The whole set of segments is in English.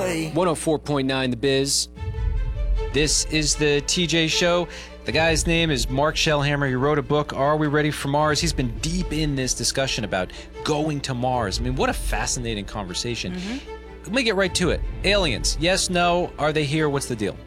play. 104.9 The Biz. This is the TJ Show. The guy's name is Mark Shellhammer. He wrote a book, Are We Ready for Mars? He's been deep in this discussion about going to Mars. I mean, what a fascinating conversation. Let me get right to it. Aliens, yes, no, are they here? What's the deal?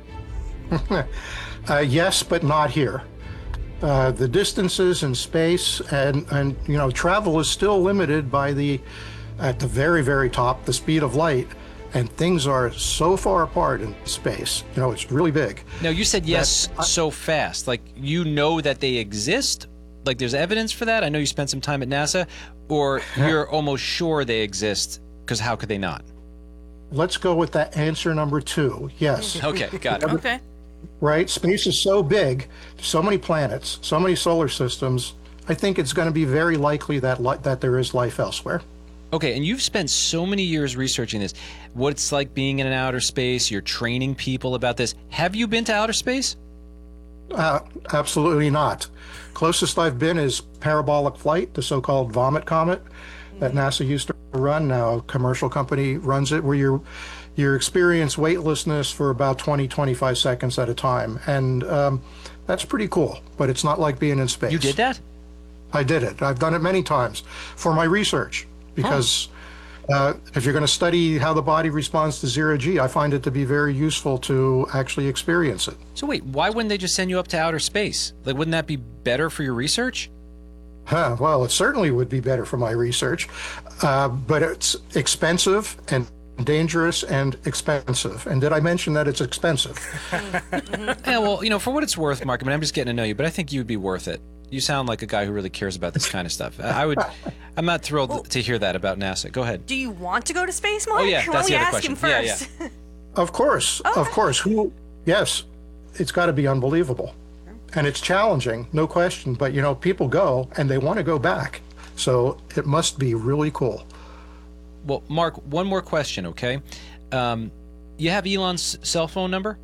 Yes, but not here. The distances in space and travel is still limited by at the very, very top, the speed of light. And things are so far apart in space. It's really big. Now, you said yes so fast. Like, you know that they exist? Like, there's evidence for that? I know you spent some time at NASA. Or you're almost sure they exist, because how could they not? Let's go with that answer number 2. Yes. Okay, got it. Okay. Right? Space is so big, so many planets, so many solar systems. I think it's going to be very likely that there is life elsewhere. Okay, and you've spent so many years researching this. What it's like being in an outer space. You're training people about this. Have you been to outer space? Absolutely not. Closest I've been is parabolic flight, the so-called Vomit Comet that NASA used to run. Now a commercial company runs it, where you experience weightlessness for about 20-25 seconds at a time. And that's pretty cool, but it's not like being in space. You did that? I did it. I've done it many times for my research. Because if you're going to study how the body responds to zero-G, I find it to be very useful to actually experience it. So wait, why wouldn't they just send you up to outer space? Like, wouldn't that be better for your research? Well, it certainly would be better for my research, but it's expensive and dangerous and expensive. And did I mention that it's expensive? Yeah, well, for what it's worth, Mark, I mean, I'm just getting to know you, but I think you'd be worth it. You sound like a guy who really cares about this kind of stuff. I'm not thrilled to hear that about NASA. Go ahead. Do you want to go to space, Mark? Oh, yeah, that's the other question. question. Him first? Yeah. Of course. Yes, it's got to be unbelievable. And it's challenging, no question. But, people go and they want to go back. So it must be really cool. Well, Mark, one more question, okay? You have Elon's cell phone number?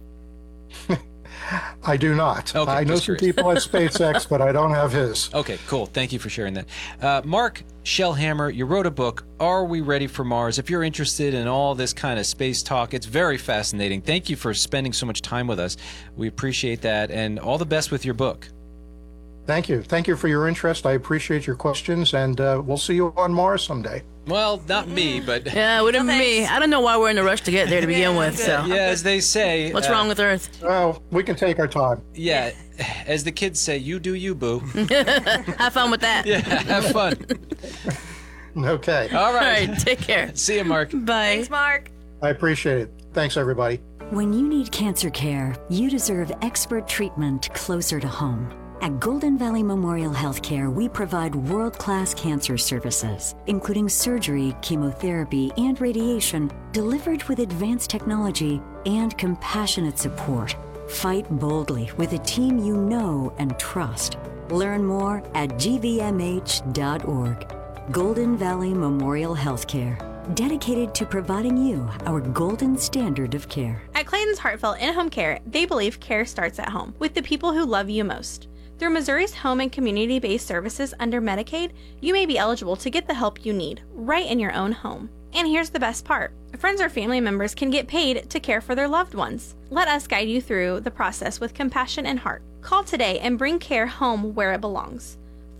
I do not. Okay, I know some people at SpaceX, but I don't have his. Okay, cool. Thank you for sharing that. Mark Shellhammer, you wrote a book, Are We Ready for Mars? If you're interested in all this kind of space talk, it's very fascinating. Thank you for spending so much time with us. We appreciate that, and all the best with your book. Thank you. Thank you for your interest. I appreciate your questions, and we'll see you on Mars someday. Well, not me, but... Yeah, it wouldn't be me. I don't know why we're in a rush to get there to begin with, so... Yeah, as they say... What's wrong with Earth? Well, we can take our time. Yeah, as the kids say, you do you, boo. Have fun with that. Yeah, have fun. Okay. All right. All right, take care. See you, Mark. Bye. Thanks, Mark. I appreciate it. Thanks, everybody. When you need cancer care, you deserve expert treatment closer to home. At Golden Valley Memorial Healthcare, we provide world-class cancer services, including surgery, chemotherapy, and radiation, delivered with advanced technology and compassionate support. Fight boldly with a team you know and trust. Learn more at gvmh.org. Golden Valley Memorial Healthcare, dedicated to providing you our golden standard of care. At Clayton's Heartfelt In-Home Care, they believe care starts at home, with the people who love you most. Through Missouri's home and community-based services under Medicaid, you may be eligible to get the help you need, right in your own home. And here's the best part. Friends or family members can get paid to care for their loved ones. Let us guide you through the process with compassion and heart. Call today and bring care home where it belongs.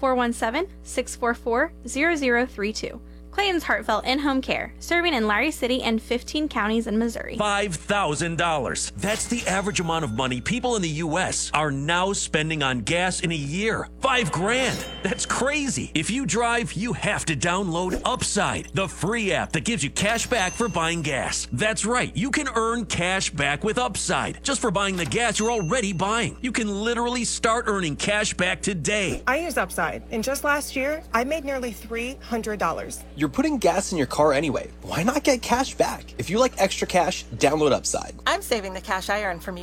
417-644-0032. Clayton's Heartfelt In-Home Care, serving in Larry City and 15 counties in Missouri. $5,000. That's the average amount of money people in the U.S. are now spending on gas in a year. $5,000. That's crazy. If you drive, you have to download Upside, the free app that gives you cash back for buying gas. That's right. You can earn cash back with Upside just for buying the gas you're already buying. You can literally start earning cash back today. I use Upside, and just last year, I made nearly $300. You're putting gas in your car anyway. Why not get cash back? If you like extra cash, download Upside. I'm saving the cash I earn from